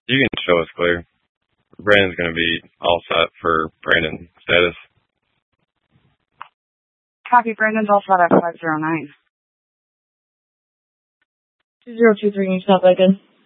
You can show us clear. Brandon's going to be all set for Brandon status. Copy, Brandon's all set at 509. 2023 South Bacon.